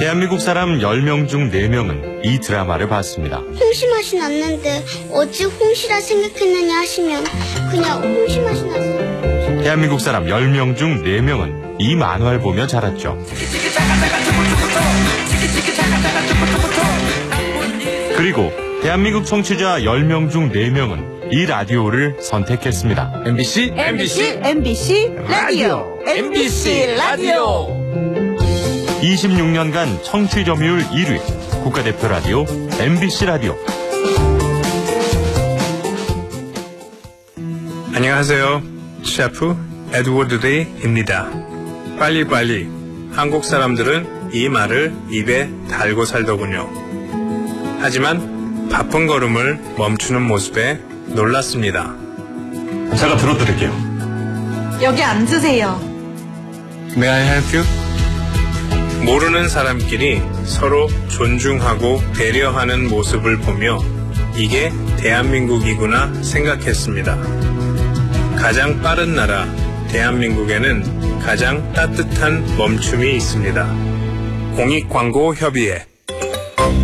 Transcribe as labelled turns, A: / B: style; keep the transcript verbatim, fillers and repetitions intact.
A: 대한민국 사람 열 명 중 네 명은 이 드라마를 봤습니다.
B: 홍시 맛이 났는데 어찌 홍시라 생각했느냐 하시면 그냥 홍시 맛이 났어요.
A: 대한민국 사람 열 명 중 네 명은 이 만화를 보며 자랐죠. 그리고 대한민국 청취자 열 명 중 네 명은 이 라디오를 선택했습니다.
C: 엠비씨
D: 엠비씨 엠비씨 라디오 엠비씨 라디오
A: 이십육 년간 청취 점유율 일 위 국가대표 라디오 엠비씨 라디오.
E: 안녕하세요. 셰프 에드워드 데이입니다. 빨리빨리. 한국 사람들은 이 말을 입에 달고 살더군요. 하지만 바쁜 걸음을 멈추는 모습에 놀랐습니다.
C: 제가 들어드릴게요.
D: 여기 앉으세요.
E: May I help you? 모르는 사람끼리 서로 존중하고 배려하는 모습을 보며 이게 대한민국이구나 생각했습니다. 가장 빠른 나라 대한민국에는 가장 따뜻한 멈춤이 있습니다. 공익광고협의회